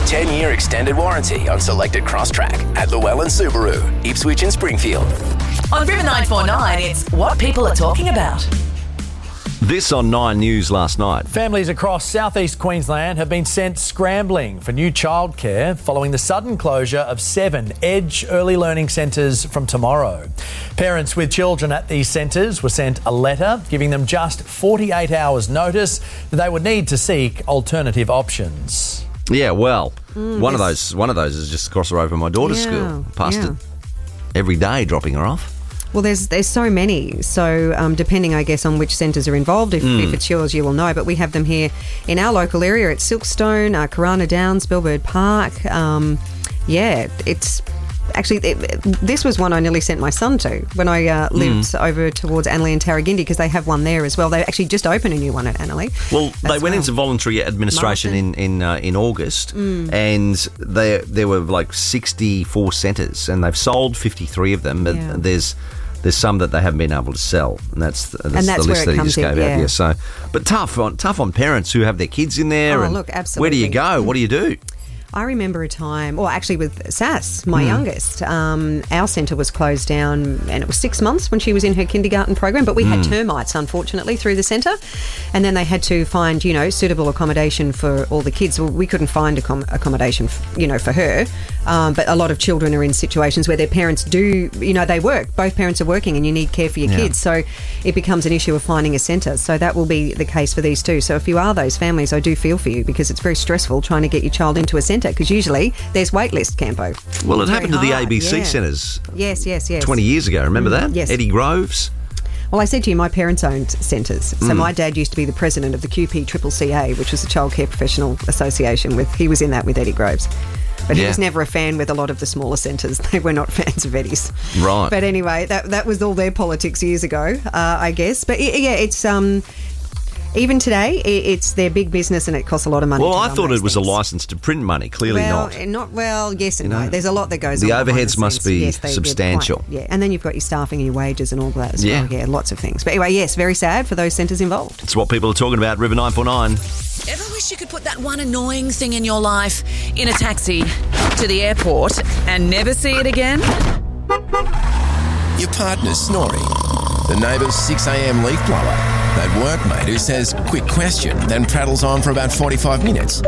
10-year extended warranty on selected Crosstrack at Llewellyn Subaru, Ipswich and Springfield. On River 949, it's what people are talking about. This on 9 News last night. Families across southeast Queensland have been sent scrambling for new childcare following the sudden closure of 7 Edge early learning centres from tomorrow. Parents with children at these centres were sent a letter giving them just 48 hours notice that they would need to seek alternative options. Yeah, well, one of those is just across the road from my daughter's school. Past it every day, dropping her off. Well, there's so many. So depending, I guess, on which centres are involved, if it's yours, you will know. But we have them here in our local area at Silkstone, Corona Downs, Bellbird Park. It's... Actually, this was one I nearly sent my son to when I lived over towards Annerley and Tarragindi, because they have one there as well. They actually just opened a new one at Annerley. Well, they went into voluntary administration in August, and there were like 64 centres, and they've sold 53 of them. But there's some that they haven't been able to sell, and that's the list that he just gave out here. So, but tough on parents who have their kids in there. Oh, look, absolutely. Where do you go? What do you do? I remember a time, or actually with Sass, my youngest, our centre was closed down, and it was 6 months when she was in her kindergarten program, but we had termites, unfortunately, through the centre, and then they had to find, suitable accommodation for all the kids. Well, we couldn't find accommodation, for her, but a lot of children are in situations where their parents do, they work. Both parents are working, and you need care for your kids, so it becomes an issue of finding a centre. So that will be the case for these too. So if you are those families, I do feel for you, because it's very stressful trying to get your child into a centre, because usually there's wait list, Campo. Well, it happened to the ABC centres. Yes. 20 years ago, remember that? Yes. Eddie Groves. Well, I said to you, my parents owned centres. So my dad used to be the president of the QPCCA, which was the Childcare Professional Association. He was in that with Eddie Groves. But he was never a fan with a lot of the smaller centres. They were not fans of Eddie's. Right. But anyway, that was all their politics years ago, I guess. But it's... Even today, it's their big business, and it costs a lot of money. Well, I thought it was a licence to print money. Clearly not. Well, yes and no. There's a lot that goes on. The overheads must be substantial. And then you've got your staffing and your wages and all that as well. Yeah, lots of things. But anyway, yes, very sad for those centres involved. It's what people are talking about. River 949. Ever wish you could put that one annoying thing in your life in a taxi to the airport and never see it again? Your partner's snoring. The neighbour's 6 a.m. leaf blower. That workmate who says, quick question, then prattles on for about 45 minutes.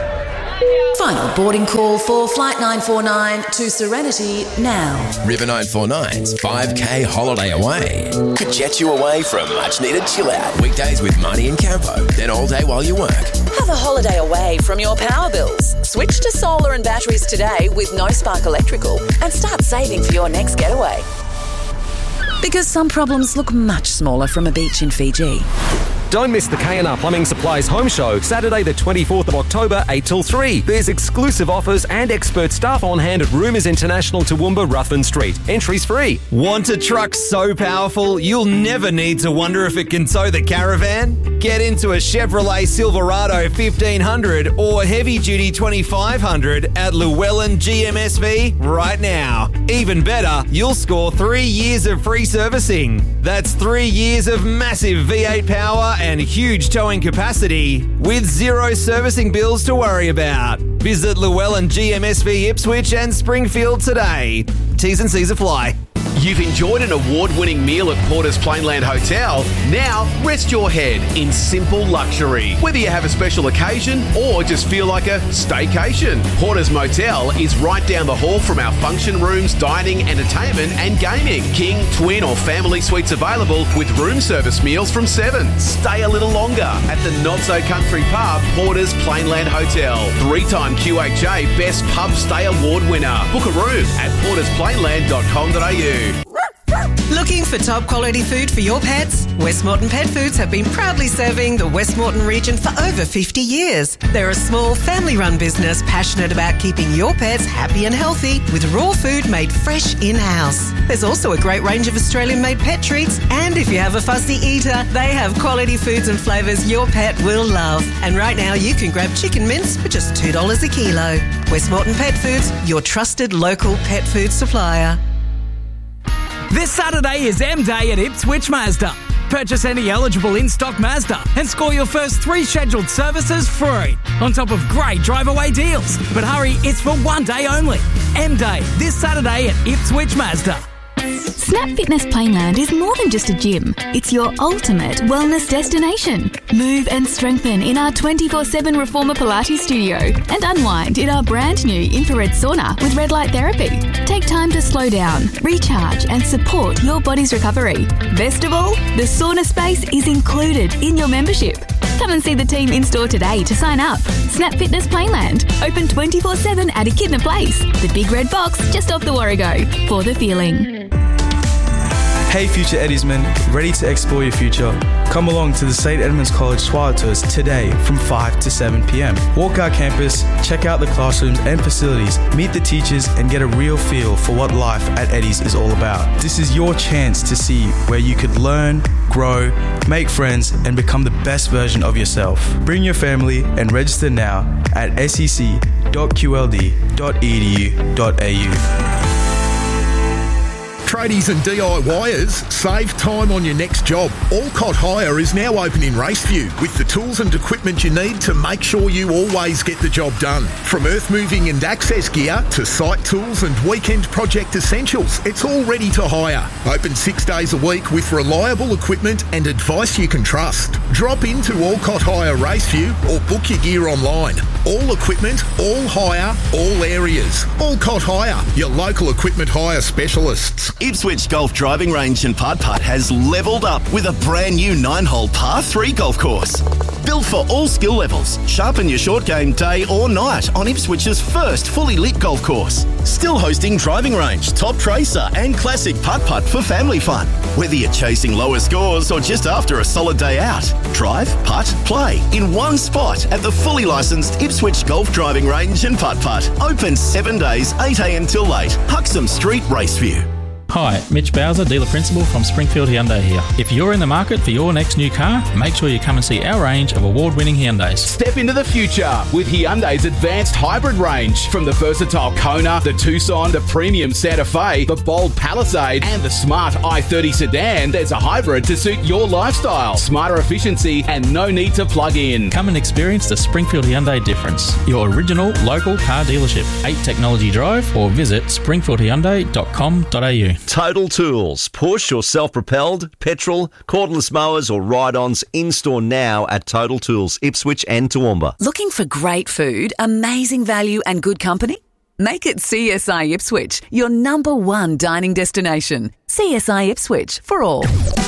Final boarding call for Flight 949 to Serenity now. River 949's 5K holiday away could jet you away for a much-needed chill-out. Weekdays with Marnie and Campo, then all day while you work. Have a holiday away from your power bills. Switch to solar and batteries today with No Spark Electrical and start saving for your next getaway. Because some problems look much smaller from a beach in Fiji. Don't miss the K&R Plumbing Supplies Home Show, Saturday the 24th of October, 8 till 3. There's exclusive offers and expert staff on hand at Rumours International, Toowoomba, Ruthven Street. Entries free. Want a truck so powerful you'll never need to wonder if it can tow the caravan? Get into a Chevrolet Silverado 1500 or heavy-duty 2500 at Llewellyn GMSV right now. Even better, you'll score 3 years of free servicing. That's 3 years of massive V8 power and huge towing capacity with zero servicing bills to worry about. Visit Llewellyn GMSV Ipswich and Springfield today. T's and C's apply. You've enjoyed an award-winning meal at Porter's Plainland Hotel. Now, rest your head in simple luxury. Whether you have a special occasion or just feel like a staycation, Porter's Motel is right down the hall from our function rooms, dining, entertainment and gaming. King, twin or family suites available with room service meals from 7. Stay a little longer at the not-so-country pub, Porter's Plainland Hotel. 3-time QHA Best Pub Stay Award winner. Book a room at portersplainland.com.au. Looking for top quality food for your pets? Westmorton Pet Foods have been proudly serving the Westmorton region for over 50 years. They're a small family-run business passionate about keeping your pets happy and healthy with raw food made fresh in-house. There's also a great range of Australian-made pet treats, and if you have a fussy eater, they have quality foods and flavours your pet will love. And right now you can grab chicken mince for just $2 a kilo. Westmorton Pet Foods, your trusted local pet food supplier. This Saturday is M Day at Ipswich Mazda. Purchase any eligible in-stock Mazda and score your first 3 scheduled services free, on top of great drive-away deals. But hurry, it's for one day only. M-Day, this Saturday at Ipswich Mazda. Snap Fitness Plainland is more than just a gym. It's your ultimate wellness destination. Move and strengthen in our 24/7 Reformer Pilates studio and unwind in our brand new infrared sauna with red light therapy. Take time to slow down, recharge and support your body's recovery. Best of all, the sauna space is included in your membership. Come and see the team in-store today to sign up. Snap Fitness Plainland, open 24/7 at Echidna Place. The big red box just off the Warrego. For the feeling. Hey future Eddiesmen, ready to explore your future? Come along to the St Edmunds College Twilight Tours today from 5 to 7 p.m. Walk our campus, check out the classrooms and facilities, meet the teachers and get a real feel for what life at Eddie's is all about. This is your chance to see where you could learn, grow, make friends and become the best version of yourself. Bring your family and register now at sec.qld.edu.au. Tradies and DIYers, save time on your next job. Alcott Hire is now open in Raceview with the tools and equipment you need to make sure you always get the job done. From earth moving and access gear to site tools and weekend project essentials, it's all ready to hire. Open 6 days a week with reliable equipment and advice you can trust. Drop into Alcott Hire Raceview or book your gear online. All equipment, all hire, all areas. Alcott Hire, your local equipment hire specialists. Ipswich Golf Driving Range and Putt Putt has levelled up with a brand new 9-hole par 3 golf course. Built for all skill levels, sharpen your short game day or night on Ipswich's first fully lit golf course. Still hosting driving range, top tracer and classic putt-putt for family fun. Whether you're chasing lower scores or just after a solid day out, drive, putt, play in one spot at the fully licensed Ipswich Golf Driving Range and Putt Putt. Open 7 days, 8 a.m. till late. Huxham Street, Raceview. Hi, Mitch Bowser, dealer principal from Springfield Hyundai here. If you're in the market for your next new car, make sure you come and see our range of award-winning Hyundais. Step into the future with Hyundai's advanced hybrid range. From the versatile Kona, the Tucson, the premium Santa Fe, the bold Palisade and the smart i30 sedan, there's a hybrid to suit your lifestyle. Smarter efficiency and no need to plug in. Come and experience the Springfield Hyundai difference. Your original local car dealership. 8 Technology Drive or visit springfieldhyundai.com.au. Total Tools. Push or self-propelled, petrol, cordless mowers or ride-ons in-store now at Total Tools, Ipswich and Toowoomba. Looking for great food, amazing value and good company? Make it CSI Ipswich, your number one dining destination. CSI Ipswich for all.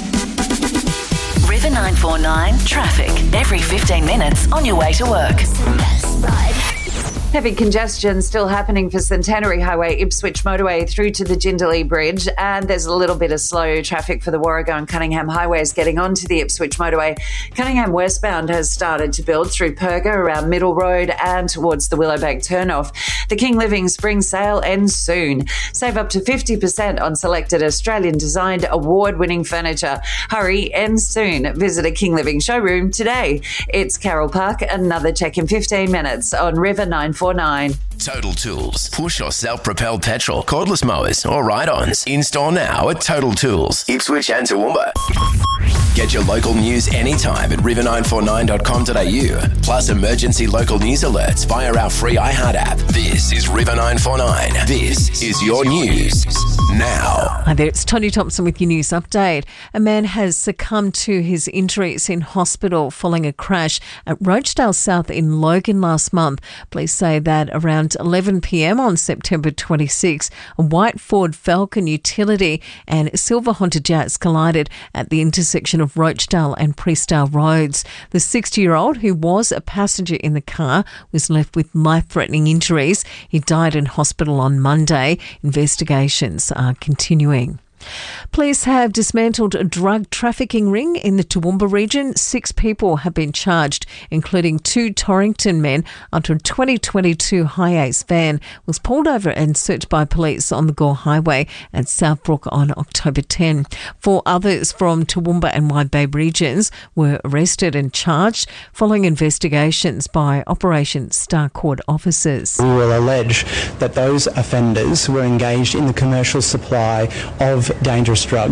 River 949 traffic. Every 15 minutes on your way to work. Heavy congestion still happening for Centenary Highway, Ipswich Motorway through to the Jindalee Bridge, and there's a little bit of slow traffic for the Warrego and Cunningham Highways getting onto the Ipswich Motorway. Cunningham westbound has started to build through Perga around Middle Road and towards the Willowbank turnoff. The King Living Spring Sale ends soon. Save up to 50% on selected Australian-designed award-winning furniture. Hurry, ends soon. Visit a King Living showroom today. It's Carroll Park. Another check in 15 minutes on River 949. Total Tools. Push or self-propelled petrol, cordless mowers or ride-ons. In-store now at Total Tools, Ipswich and Toowoomba. Get your local news anytime at river949.com.au. Plus emergency local news alerts via our free iHeart app. This is River 949. This is your news now. Hi there, it's Tony Thompson with your news update. A man has succumbed to his injuries in hospital following a crash at Rochedale South in Logan last month. Police say that around 11 p.m. on September 26, a white Ford Falcon utility and a silver Honda Jazz collided at the intersection of Rochedale and Priestdale Roads. The 60-year-old, who was a passenger in the car, was left with life-threatening injuries. He died in hospital on Monday. Investigations are continuing. Police have dismantled a drug trafficking ring in the Toowoomba region. 6 people have been charged, including 2 Torrington men, after a 2022 Hi-Ace van was pulled over and searched by police on the Gore Highway at Southbrook on October 10. 4 others from Toowoomba and Wide Bay regions were arrested and charged following investigations by Operation Starcourt officers. We will allege that those offenders were engaged in the commercial supply of dangerous drugs.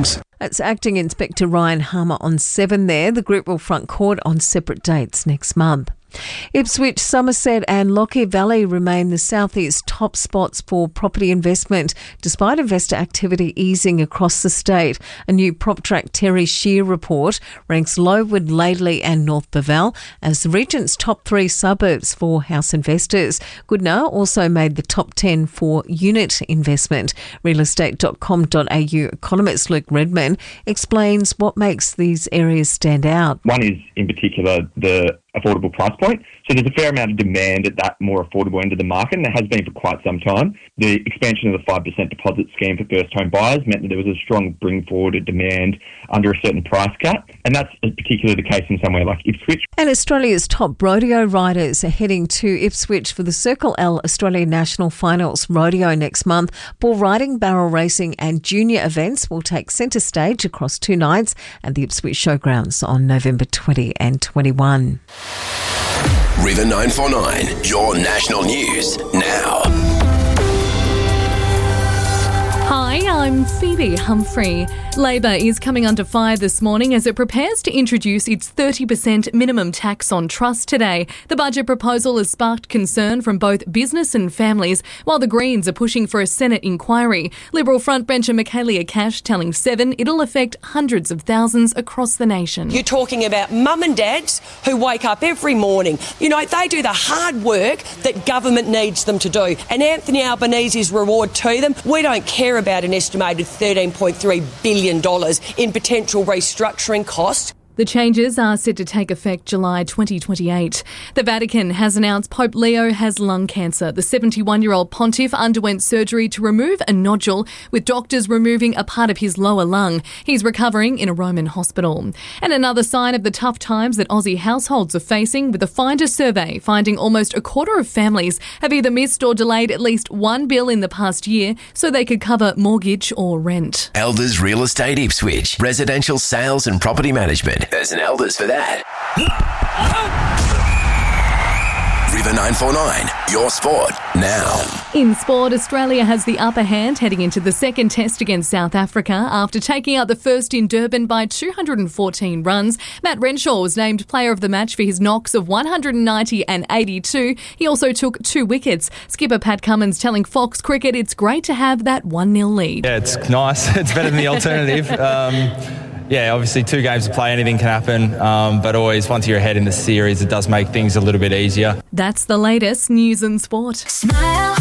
That's Acting Inspector Ryan Harmer on 7 there. The group will front court on separate dates next month. Ipswich, Somerset and Lockyer Valley remain the southeast top spots for property investment, despite investor activity easing across the state. A new PropTrack Terry Shear report ranks Lowood, Laidley and North Burvell as the region's top 3 suburbs for house investors. Goodna also made the top 10 for unit investment. Realestate.com.au economist Luke Redman explains what makes these areas stand out. One is, in particular, the affordable price point. So there's a fair amount of demand at that more affordable end of the market, and there has been for quite some time. The expansion of the 5% deposit scheme for first home buyers meant that there was a strong bring forward of demand under a certain price cap, and that's particularly the case in somewhere like Ipswich. And Australia's top rodeo riders are heading to Ipswich for the Circle L Australian National Finals Rodeo next month. Bull riding, barrel racing and junior events will take centre stage across 2 nights at the Ipswich Showgrounds on November 20 and 21. River 949, your national news now. Hi, I'm Phoebe Humphrey. Labor is coming under fire this morning as it prepares to introduce its 30% minimum tax on trust today. The budget proposal has sparked concern from both business and families, while the Greens are pushing for a Senate inquiry. Liberal frontbencher Michaelia Cash telling 7 it'll affect hundreds of thousands across the nation. You're talking about mum and dads who wake up every morning. You know, they do the hard work that government needs them to do. And Anthony Albanese's reward to them, we don't care about an estimated $13.3 billion in potential restructuring costs. The changes are set to take effect July 2028. The Vatican has announced Pope Leo has lung cancer. The 71-year-old pontiff underwent surgery to remove a nodule, with doctors removing a part of his lower lung. He's recovering in a Roman hospital. And another sign of the tough times that Aussie households are facing, with a Finder survey finding almost a quarter of families have either missed or delayed at least one bill in the past year so they could cover mortgage or rent. Elders Real Estate Ipswich, residential sales and property management. There's an Elders for that. River 949, your sport now. In sport, Australia has the upper hand heading into the second test against South Africa after taking out the first in Durban by 214 runs. Matt Renshaw was named player of the match for his knocks of 190 and 82. He also took 2 wickets. Skipper Pat Cummins telling Fox Cricket it's great to have that 1-0 lead. Yeah, it's nice. It's better than the alternative. Yeah, obviously 2 games to play, anything can happen, but always once you're ahead in the series, it does make things a little bit easier. That's the latest news and sport. Smile,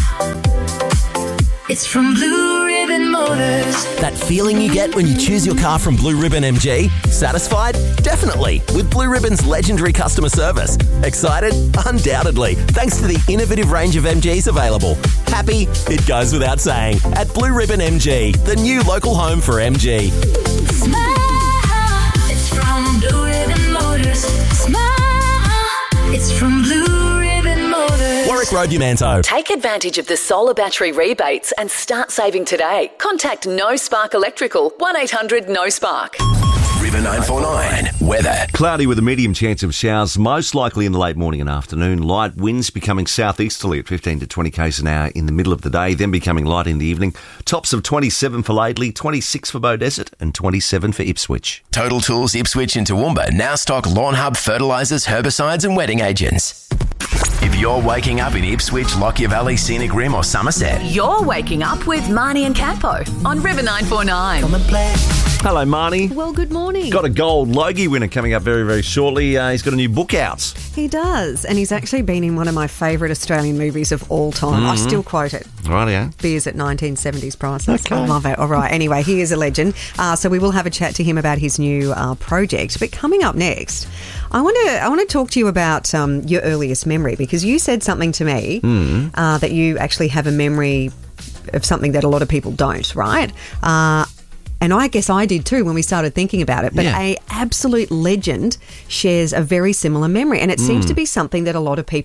it's from Blue Ribbon Motors. That feeling you get when you choose your car from Blue Ribbon MG? Satisfied? Definitely, with Blue Ribbon's legendary customer service. Excited? Undoubtedly, thanks to the innovative range of MGs available. Happy? It goes without saying. At Blue Ribbon MG, the new local home for MG. Smile, it's from Blue Ribbon Motors. Smile, it's from Blue Ribbon Motors. Warwick Road, Umanto. Take advantage of the solar battery rebates and start saving today. Contact No Spark Electrical, 1-800-NO-SPARK. River 949, weather. Cloudy with a medium chance of showers, most likely in the late morning and afternoon. Light winds becoming southeasterly at 15 to 20 k's an hour in the middle of the day, then becoming light in the evening. Tops of 27 for Laidley, 26 for Beaudesert and 27 for Ipswich. Total Tools Ipswich and Toowoomba now stock Lawn Hub fertilisers, herbicides and wetting agents. If you're waking up in Ipswich, Lockyer Valley, Scenic Rim or Somerset, You're waking up with Marnie and Catpo on River 949. Hello, Marnie. Well, good morning. Got a gold Logie winner coming up very, very shortly. He's got a new book out. He does, and he's actually been in one of my favourite Australian movies of all time. I still quote it. Right, yeah. Beers at 1970s prices. Okay. I love it. All right. Anyway, he is a legend. So we will have a chat to him about his new project. But coming up next, I want to talk to you about your earliest memory, because you said something to me that you actually have a memory of something that a lot of people don't, right? And I guess I did too when we started thinking about it. But a absolute legend shares a very similar memory. And it seems to be something that a lot of people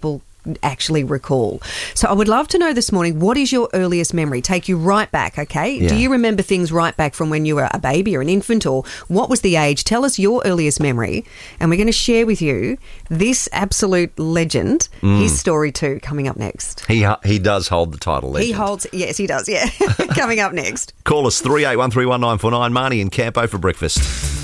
actually recall. So I would love to know this morning, what is your earliest memory? Take you right back, okay? Yeah. Do you remember things right back from when you were a baby or an infant, or what was the age? Tell us your earliest memory, and we're going to share with you this absolute legend, his story too, coming up next. He does hold the title legend. He holds, yes, he does, yeah. Coming up next. Call us 38131949, Marnie and Campo for breakfast.